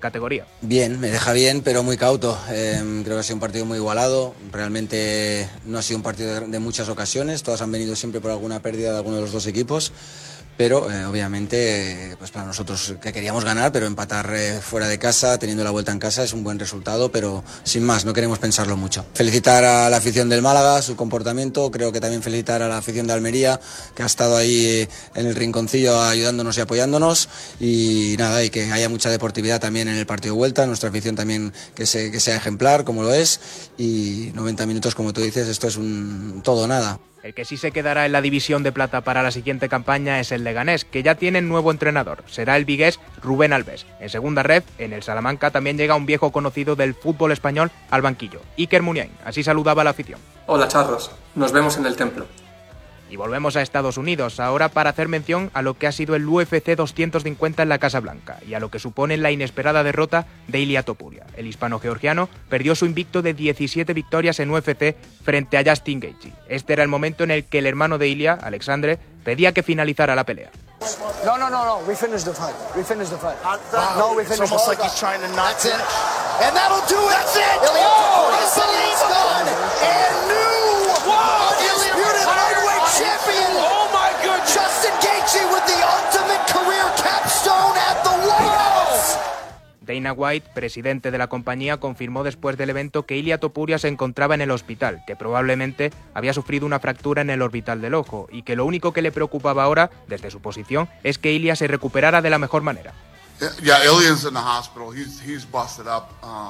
categoría. Bien, me deja bien, pero muy cauto. Creo que ha sido un partido muy igualado. Realmente no ha sido un partido de muchas ocasiones. Todas han venido siempre por alguna pérdida de alguno de los dos equipos. Pero obviamente pues para nosotros que queríamos ganar, pero empatar fuera de casa, teniendo la vuelta en casa, es un buen resultado, pero sin más, no queremos pensarlo mucho. Felicitar a la afición del Málaga, su comportamiento, creo que también felicitar a la afición de Almería, que ha estado ahí en el rinconcillo ayudándonos y apoyándonos, y nada, y que haya mucha deportividad también en el partido de vuelta, nuestra afición también que sea ejemplar, como lo es, y 90 minutos, como tú dices, esto es un todo o nada. El que sí se quedará en la división de plata para la siguiente campaña es el Leganés, que ya tiene nuevo entrenador. Será el vigués Rubén Alves. En segunda red, en el Salamanca, también llega un viejo conocido del fútbol español al banquillo, Iker Muniain. Así saludaba a la afición. Hola charros, nos vemos en el templo. Y volvemos a Estados Unidos, ahora para hacer mención a lo que ha sido el UFC 250 en la Casa Blanca y a lo que supone la inesperada derrota de Ilia Topuria. El hispano-georgiano perdió su invicto de 17 victorias en UFC frente a Justin Gaethje. Este era el momento en el que el hermano de Ilia, Alexandre, pedía que finalizara la pelea. No, we finished the fight. We finished the fight. No, we finished the fight. It's almost like he's trying to knock it. And that'll do it. That's it. Oh, it's done. And new undisputed lightweight champion. Oh my goodness. Justin Gaethje with the ultimate career capstone at the Worlds. Dana White, presidente de la compañía, confirmó después del evento que Ilia Topuria se encontraba en el hospital, que probablemente había sufrido una fractura en el orbital del ojo y que lo único que le preocupaba ahora, desde su posición, es que Ilia se recuperara de la mejor manera. Yeah, Ilia's in the hospital. He's busted up.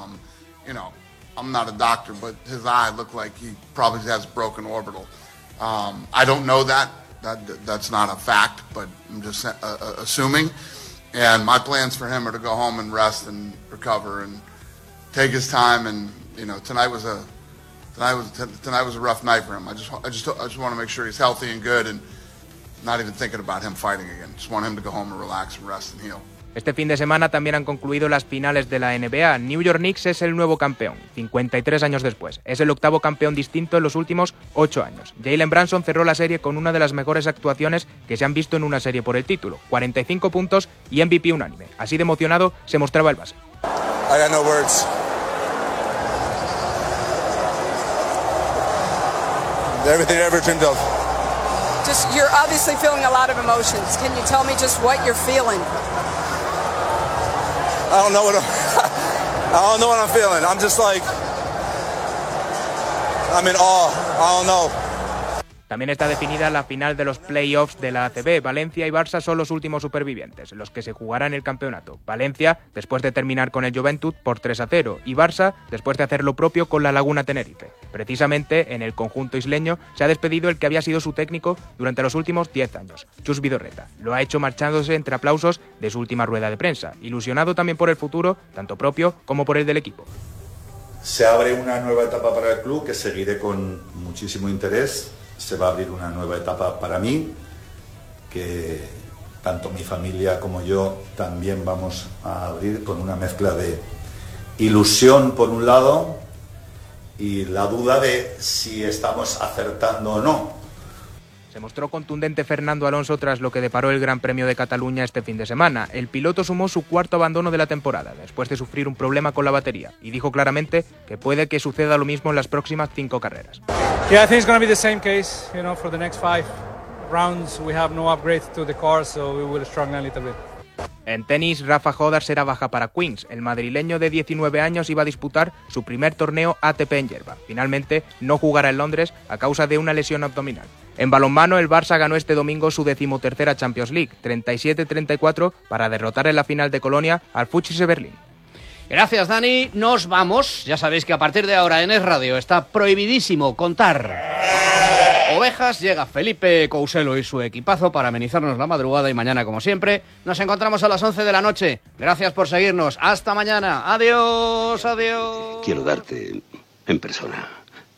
I'm not a doctor, but his eye looked like he probably has broken orbital. I don't know that. That's not a fact, but I'm just assuming. And my plans for him are to go home and rest and recover and take his time. And tonight was a rough night for him. I just want to make sure he's healthy and good, and not even thinking about him fighting again. Just want him to go home and relax and rest and heal. Este fin de semana también han concluido las finales de la NBA. New York Knicks es el nuevo campeón, 53 años después. Es el octavo campeón distinto en los últimos 8 años. Jalen Brunson cerró la serie con una de las mejores actuaciones que se han visto en una serie por el título. 45 puntos y MVP unánime. Así de emocionado se mostraba el base. I got no words. Everything I ever dreamed of. Just, you're obviously feeling a lot of emotions. Can you tell me just what you're feeling? I don't know what I'm feeling. I'm just like, I'm in awe. I don't know. También está definida la final de los playoffs de la ACB. Valencia y Barça son los últimos supervivientes, los que se jugarán el campeonato. Valencia, después de terminar con el Joventut por 3-0, y Barça, después de hacer lo propio con la Laguna Tenerife. Precisamente, en el conjunto isleño, se ha despedido el que había sido su técnico durante los últimos 10 años, Chus Vidorreta. Lo ha hecho marchándose entre aplausos de su última rueda de prensa, ilusionado también por el futuro, tanto propio como por el del equipo. Se abre una nueva etapa para el club que seguiré con muchísimo interés. Se va a abrir una nueva etapa para mí, que tanto mi familia como yo también vamos a abrir, con una mezcla de ilusión por un lado y la duda de si estamos acertando o no. Se mostró contundente Fernando Alonso tras lo que deparó el Gran Premio de Cataluña este fin de semana. El piloto sumó su cuarto abandono de la temporada, después de sufrir un problema con la batería, y dijo claramente que puede que suceda lo mismo en las próximas 5 carreras. Yeah, I think it's going to be the same case, for the next 5 rounds we have no upgrades to the car, so we will struggle a little bit. En tenis, Rafa Jodar será baja para Queens. El madrileño de 19 años iba a disputar su primer torneo ATP en hierba. Finalmente, no jugará en Londres a causa de una lesión abdominal. En balonmano, el Barça ganó este domingo su 13ª Champions League, 37-34, para derrotar en la final de Colonia al Futsal Berlín. Gracias, Dani. Nos vamos. Ya sabéis que a partir de ahora en Es Radio está prohibidísimo contar ovejas. Llega Felipe Couselo y su equipazo para amenizarnos la madrugada, y mañana, como siempre, nos encontramos a las 11 de la noche. Gracias por seguirnos. Hasta mañana. Adiós, adiós. Quiero darte en persona.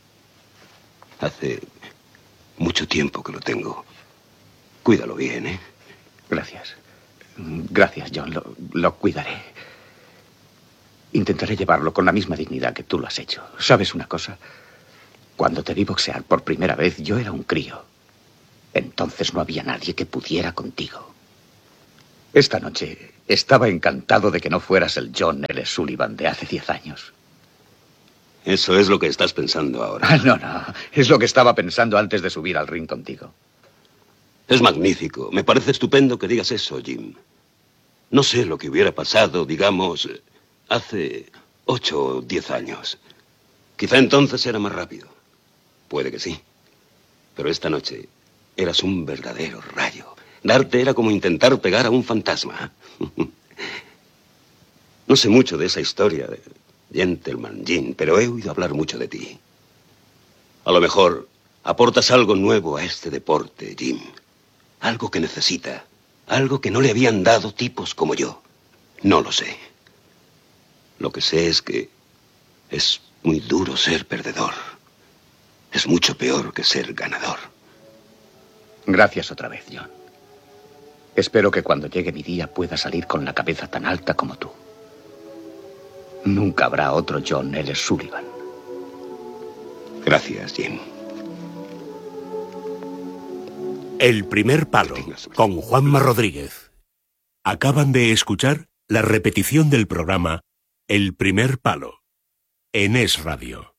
Hace mucho tiempo que lo tengo. Cuídalo bien, ¿eh? Gracias. Gracias, John. Lo cuidaré. Intentaré llevarlo con la misma dignidad que tú lo has hecho. ¿Sabes una cosa? Cuando te vi boxear por primera vez, yo era un crío. Entonces no había nadie que pudiera contigo. Esta noche Estaba encantado de que no fueras el John L. Sullivan de hace 10 años. Eso es lo que estás pensando ahora. No. Es lo que estaba pensando antes de subir al ring contigo. Es magnífico. Me parece estupendo que digas eso, Jim. No sé lo que hubiera pasado, digamos, hace 8 o 10 años. Quizá entonces era más rápido. Puede que sí. Pero esta noche eras un verdadero rayo. Darte era como intentar pegar a un fantasma. No sé mucho de esa historia de Gentleman Jim, pero he oído hablar mucho de ti. A lo mejor aportas algo nuevo a este deporte, Jim. Algo que necesita. Algo que no le habían dado tipos como yo. No lo sé. Lo que sé es que es muy duro ser perdedor. Es mucho peor que ser ganador. Gracias otra vez, John. Espero que cuando llegue mi día pueda salir con la cabeza tan alta como tú. Nunca habrá otro John L. Sullivan. Gracias, Jim. El primer palo, con Juanma Rodríguez. Acaban de escuchar la repetición del programa El primer palo, en Es Radio.